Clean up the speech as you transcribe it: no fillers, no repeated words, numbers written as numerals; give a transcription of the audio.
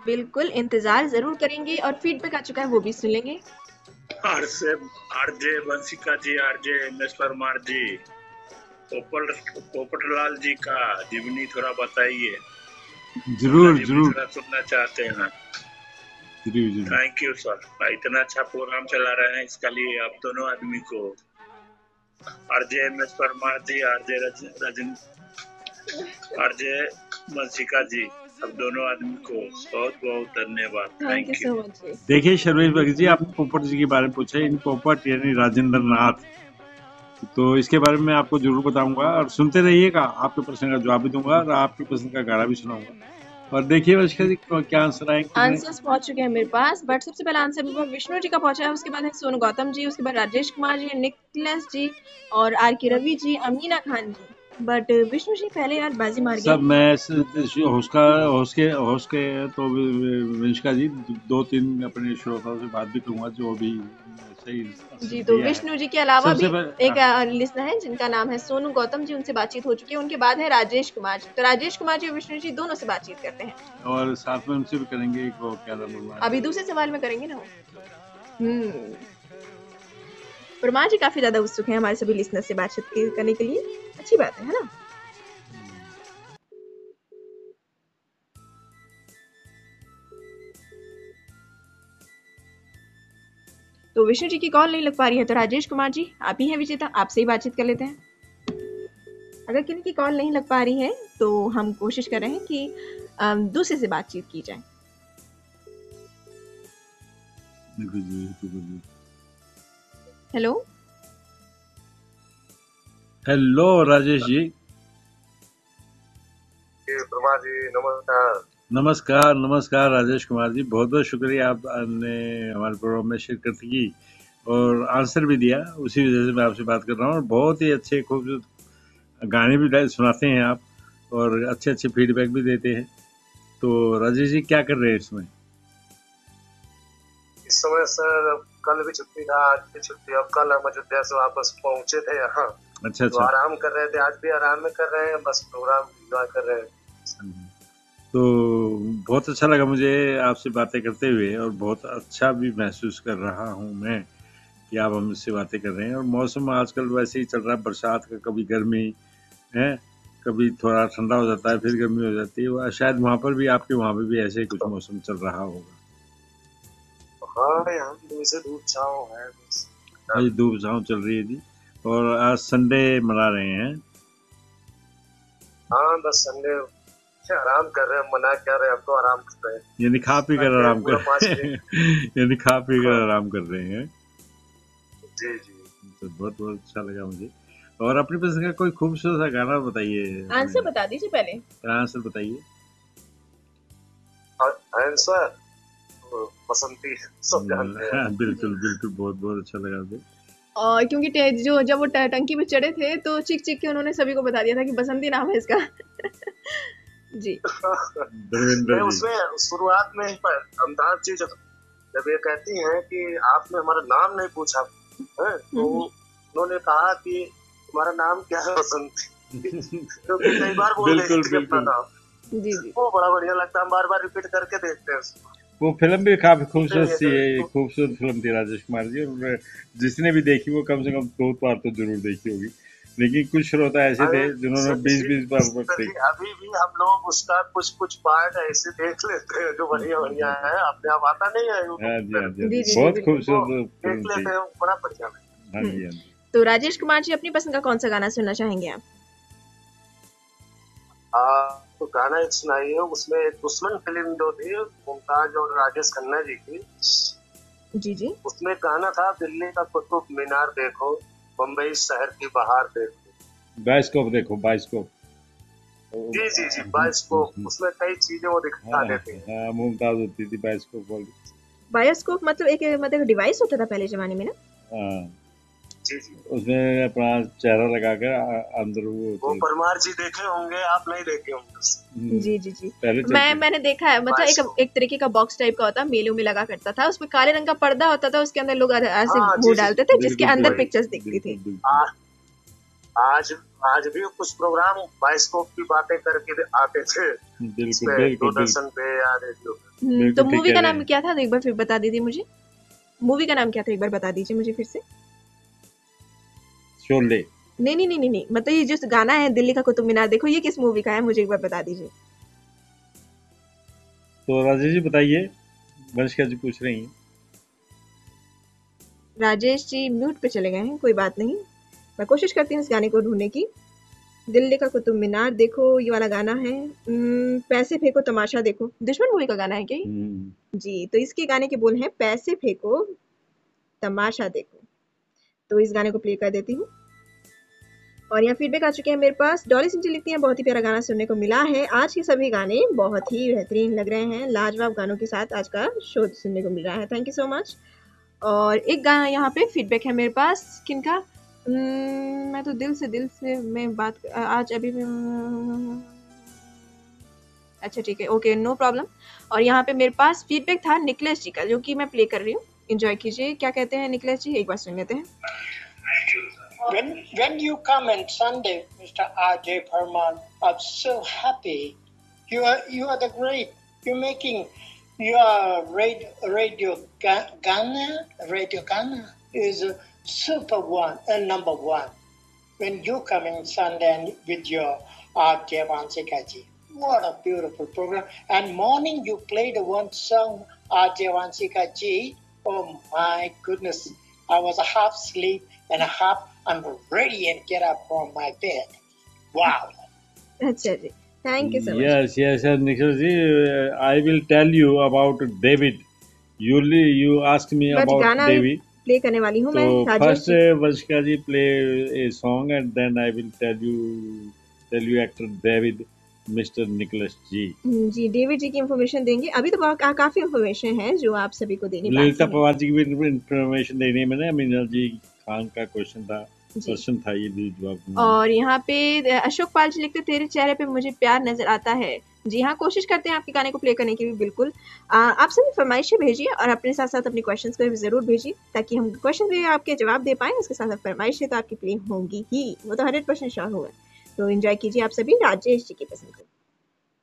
बिल्कुल इंतजार जरूर करेंगे और फीडबैक आ चुका है वो भी सुन लेंगे। आरसे आरजे वंशिका जी, आरजे एमएस परमार जी, पोपटलाल जी का जीवनी थोड़ा बताइए। जरूर जीवनी जरूर थोड़ा सुनना चाहते हैं। जरूर जरूर। थैंक यू सर, इतना अच्छा प्रोग्राम चला रहे हैं, इसके लिए आप दोनों आदमी को, आरजे एमएस परमार जी, आरजे वंशिका जी, अब दोनों आदमी को बहुत बहुत धन्यवाद। Thank you thank you. So much. देखिए शर्वेश भगत जी, आपने पोपट जी के बारे में पूछा। इन पोपट यानी राजेंद्र नाथ, तो इसके बारे में आपको जरूर बताऊंगा और सुनते रहिएगा। आपके प्रश्न का जवाब भी दूंगा और आपके प्रश्न का गाना भी सुनाऊंगा। और देखिए वंशिका जी क्या आंसर आए कितने। आंसर्स पहुंच चुके हैं मेरे पास, बट सबसे पहला आंसर मेरे पास विष्णु जी का पहुंचा है, उसके बाद है सोनू गौतम जी, उसके बाद राजेश कुमार जी, निकलेस जी और आर के रवि जी, अमीना खान जी। बट विष्णु जी पहले यार बाजी मार सब गए। मैं होश के तो वंशिका जी 2-3 अपने श्रोताओं से बात भी करूंगा जो भी सही जी, तो दिया है। विष्णु जी के अलावा भी सबसे पहले एक लिसनर है जिनका नाम है सोनू गौतम जी, उनसे बातचीत हो चुकी है। उनके बाद है राजेश कुमार जी, तो राजेश कुमार जी और विष्णु जी दोनों से बातचीत करते हैं और साथ में उनसे भी करेंगे एक वो क्या नाम है अभी दूसरे सवाल में करेंगे ना वो। परमार जी काफी ज्यादा उत्सुक हैं हमारे सभी लिसनर से बातचीत करने के लिए, अच्छी बात है ना। तो विष्णु जी की कॉल नहीं लग पा रही है, तो राजेश कुमार जी आप ही हैं विजेता, आपसे ही बातचीत कर लेते हैं। अगर किसी की कॉल नहीं लग पा रही है तो हम कोशिश कर रहे हैं कि दूसरे से बातचीत की जाए। Hello hello Rajesh ji. प्रभा जी नमस्कार। नमस्कार नमस्कार राजेश कुमार जी, बहुत बहुत शुक्रिया आपने हमारे प्रोग्राम में शिरकत की और आंसर भी दिया। उसी वजह से मैं आपसे बात कर रहा हूँ। और बहुत ही अच्छे खूबसूरत गाने भी सुनाते हैं आप और अच्छे अच्छे फीडबैक भी देते हैं। तो राजेश जी क्या कर रहे हैं इसमें? इस समय सर कल भी छुट्टी था, आज भी छुट्टी। अब कल हम अयोध्या से वापस पहुंचे थे यहाँ। अच्छा तो आराम कर रहे थे, आज भी आराम में कर रहे हैं, बस प्रोग्राम एंजॉय कर रहे हैं। तो बहुत अच्छा लगा मुझे आपसे बातें करते हुए और बहुत अच्छा भी महसूस कर रहा हूँ मैं कि आप हमसे बातें कर रहे हैं। और मौसम आजकल वैसे ही चल रहा है, बरसात का, कभी गर्मी है, कभी थोड़ा ठंडा हो जाता है, फिर गर्मी हो जाती है। शायद वहाँ पर भी, आपके वहाँ पर भी ऐसे ही कुछ मौसम चल रहा होगा। हाँ, यहाँ वैसे धूप छाँव है, आज धूप छाँव चल रही है जी। और आज संडे मना रहे हैं। हाँ बस संडे आराम कर रहे हैं, मना कर रहे हैं, हमको आराम कर रहे हैं, यानी खा पी कर आराम कर यानी खा पी कर आराम कर रहे हैं। जी जी, तो बहुत बहुत अच्छा लगा मुझे। और अपनी पसंद का कोई खूबसूरत सा गाना बताइए। आंसर बता दीजिए पहले। आंसर बताइए। आंसर बसंती सब जानते हैं। बिल्कुल बिल्कुल, बहुत बहुत अच्छा लगा मुझे। और क्योंकि जब वो टंकी पे चढ़े थे तो चिक चिक के उन्होंने सभी को बता दिया था कि बसंती नाम है इसका। जी धर्मेंद्र जी, उसमें शुरुआत में अंदाज जी जब ये कहती हैं कि आपने हमारा नाम नहीं पूछा है, तो उन्होंने कहा कि तुम्हारा नाम क्या है बसंती। तो कई बार बोल रहे थे अपना नाम। जी जी, वो बड़ा बढ़िया लगता है, हम बार बार रिपीट करके देखते हैं उसको। वो फिल्म भी काफी खूबसूरत सी है, खूबसूरत फिल्म थी राजेश कुमार जी। और जिसने भी देखी वो कम से कम 2 बार तो जरूर देखी होगी। लेकिन कुछ श्रोता ऐसे थे जिन्होंने 20-20 बार देखी। अभी भी हम लोग उसका कुछ कुछ पार्ट ऐसे देख लेते हैं जो बढ़िया बढ़िया है, अपने आप आता नहीं है। हाँ जी हाँ जी, बहुत खूबसूरत देख लेते हैं, बड़ा बढ़िया है। हाँ जी हाँ जी। तो राजेश कुमार जी अपनी पसंद का कौन सा गाना सुनना चाहेंगे आप? तो गाना एक सुनाइए, उसमें दुश्मन फिल्म जो थी मुमताज और राजेश खन्ना जी की। जी जी, उसमें गाना था दिल्ली का कुतुब मीनार देखो, बम्बई शहर की बहार देखो, बाइस्कोप देखो, बाइस्कोप। जी जी जी, बाइस्कोप। उसमें कई चीजें वो दिखा देते हैं। हाँ, मुमताज होती थी बाइस्कोप वाली। बायोस्कोप मतलब एक डिवाइस होता था पहले जमाने में ना। हाँ जी जी, उसमें अपना चेहरा लगाकर अंदर वो परमार जी देखे होंगे, आप नहीं देखे होंगे। जी जी जी, मैंने देखा है। मतलब एक तरीके का बॉक्स टाइप का होता, मेलों में लगा करता था, उसमें काले रंग का पर्दा होता था, उसके अंदर लोग ऐसे मुंह डालते थे जिसके अंदर पिक्चर्स दिखती थी। आज आज भी कुछ प्रोग्राम बायोस्कोप की बातें करके आते थे बिल्कुल इसपे, बिल्कुल दूरदर्शन पे या रेडियो पे। तो बिल्कुल ठीक मूवी कह का रहे नाम हैं। क्या था, एक बार फिर बता दीजिए मुझे। मूवी का नाम क्या था, एक बार बता दीजिए मुझे फिर से। शोले। नहीं नहीं नहीं नहीं नहीं, मतलब ये जो गाना है दिल्ली का कुतुब मीनार देखो, ये किस मूवी का है, मुझे एक बार बता दीजिए। तो राजेश जी बताइए, वंशिका जी पूछ रही हैं। राजेश जी म्यूट पे चले गए हैं, कोई बात नहीं, मैं कोशिश करती हूँ इस गाने को ढूंढने की। दिल्ली का कुतुब मीनार देखो, ये वाला गाना है। पैसे फेंको तमाशा देखो, दुश्मन मूवी का गाना है क्या ये? जी, तो इसके गाने के बोल हैं पैसे फेंको तमाशा देखो। तो इस गाने को प्ले कर देती हूँ। और यहाँ फीडबैक आ चुके हैं मेरे पास। डॉली सिंह जी लिखती हैं बहुत ही प्यारा गाना सुनने को मिला है, आज के सभी गाने बहुत ही बेहतरीन लग रहे हैं, लाजवाब गानों के साथ आज का शो सुनने को मिल रहा है, थैंक यू सो मच। और एक गाना यहाँ पे फीडबैक है मेरे पास, किनका? मैं तो दिल से मैं बात आज अभी अच्छा ठीक है, ओके नो प्रॉब्लम। और यहाँ पे मेरे पास फीडबैक था निकलेश जी का, जो कि मैं प्ले कर रही हूँ, एंजॉय कीजिए। क्या कहते हैं निकलेश जी, एक बार सुन लेते हैं। When you come on Sunday, Mr. R.J. Parman, I'm so happy. You are the great. You're making your radio Ghana is a super one and number one. When you come in Sunday and with your R.J. Vansika-ji, what a beautiful program. And morning you play the one song, R.J. Vansika-ji. Oh my goodness. I was half asleep and half I'm ready and get up from my bed. Wow. अच्छा जी, thank you so much. Yes, yes, and Nikhil ji, I will tell you about David. You asked me but about गाना David. Play करने वाली हूँ मैं, So Rajesh first, ji. Vanshika ji play a song, and then I will tell you actor David, Mr. Nicholas ji. Ji, David जी की information देंगे। अभी तो काफी इंफॉर्मेशन है जो आप सभी को देनी ललिता बाकी है। पवार जी की भी इंफॉर्मेशन देनी है मैंने। मीनल जी खान का क्वेश्चन था, ये भी जवाब। और यहाँ पे अशोक पाल जी लिखते, तेरे चेहरे पे मुझे प्यार नजर आता है। जी हाँ, कोशिश करते हैं आपके गाने को प्ले करने की भी, बिल्कुल। आप सभी फरमाइशें भेजिए और अपने साथ साथ अपने क्वेश्चंस को भी जरूर भेजिए, ताकि हम क्वेश्चन भी आपके जवाब दे पाएं, उसके साथ साथ फरमाइशें तो आपकी प्ले होंगी ही, वो तो 100% श्योर हुआ है। तो एंजॉय कीजिए आप सभी राजेश जी की पसंद को।